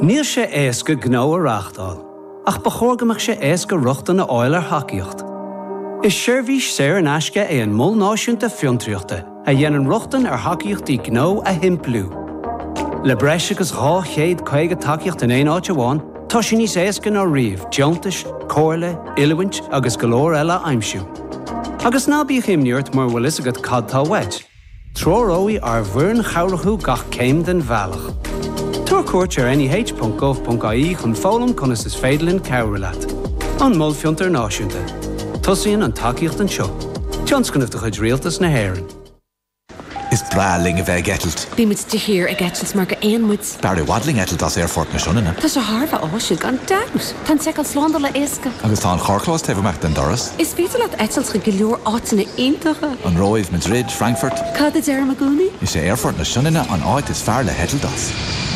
Níl sé éasca gná a reachtáil, ach ba chóirgamach sé éasca ruchta na áil ar hacaíocht. Is seirbhís séir an aisce é an mul náisiúnta fiontriachta a dhéanann ruchtan ar hacaíochtaí gná a himplú. Le breis agus 250 tacaíocht in éon áit amháin, tá sin níos éasca ná riamh, deontais, cóirle, ilmhaint agus go leor eile aimsiú. Agus ná bíodh imniúirt mar bhfuil is agad cadtá weit. Tróróí ar bhuireann chomhrathú gach céim den bhealach. Tuair cuairt ar nih.gov.ie chun fólam conas is féidirlinn cabhra leat. An mul fiontar náisiúnta. Tosaíonn an tacaíocht an seo. Tionscannamh de chuid rialtas na hÉireann. Is braling a bheith getalt. Bí muid de hir a getalt mar go éonmuid. Barry wadling getalt as airfort na siúnana. Tá sé Harbh áisiú gan daus. Tá tecail slánda le éasca. Agus tá an chorclás taobhach den doras. Is vítal leat etalt go leor átainna iontacha. An Roimh, Madrid, Frankfurt. Cad is ar a gúnaí? Is sé airfort na siúnana an áit is fearr le hetal as.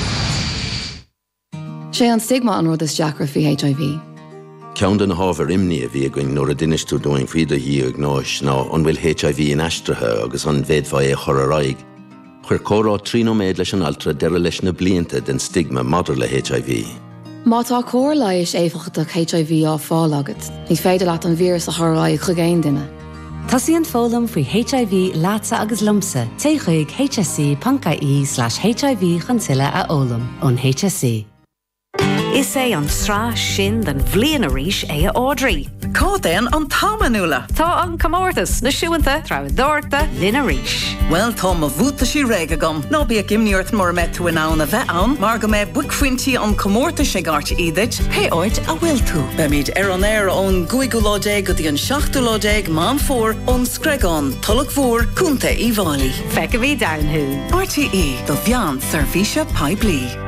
Sé an stigma an rud is deacra fi HIV. Ceann den hábhar imní a bhí going nuair a duineistú doing faoide hí ag náis ná an bhfuil HIV in aistrithe agus an bhéadfá é chur a raig. Chuir córá trínoméid leis an altra deire leis na blianta den stigma madidir le HIV. Má tá cóir leiis éfachach HIV á fáil agat, ní féidir leat an vírus a thráid chu géin duine. Tosaíonn fólam faoi HIV láta agus lumsa téigh hsc.ie/HIV chun tuile a ólam ón HSC. Is é an srá sin den bhliain a ríis é a Audrey. Cá den an támanúla. Tá an comórtas na siúnta trabhadorta lina ríis. Well, tá ma bhúta sí réige gom. Nó bí a gimniúirt mar met tú in anna bheith an, mar go mé buicfuintí an comórta sé gart iadit, pe oid a bhfuil tú. Be míid ar an air ón 5 go dtí an 7 man fór ón scregán, tulach fór, cúnta í bhálaí. Feice bhí downhill. RTE, do bhean servise Pipe Lee.